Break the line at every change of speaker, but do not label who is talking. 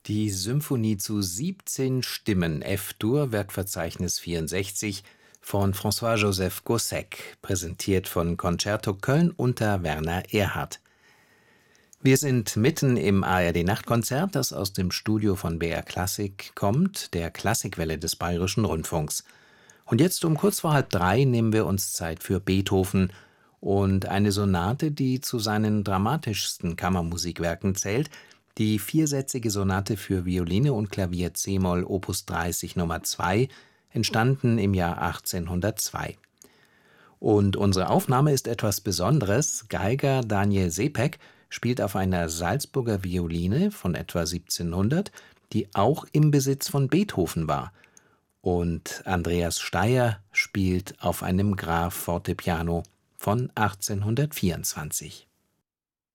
Die Symphonie zu 17 Stimmen F-Dur, Werkverzeichnis 64 von François-Joseph Gossec, präsentiert von Concerto Köln unter Werner Erhardt. Wir sind mitten im ARD-Nachtkonzert, das aus dem Studio von BR Klassik kommt, der Klassikwelle des Bayerischen Rundfunks. Und jetzt um kurz vor 2:30 nehmen wir uns Zeit für Beethoven und eine Sonate, die zu seinen dramatischsten Kammermusikwerken zählt, die viersätzige Sonate für Violine und Klavier c-Moll Opus 30 Nummer 2, entstanden im Jahr 1802. Und unsere Aufnahme ist etwas Besonderes. Geiger Daniel Sepek spielt auf einer Salzburger Violine von etwa 1700, die auch im Besitz von Beethoven war. Und Andreas Steier spielt auf einem Graf Fortepiano von 1824.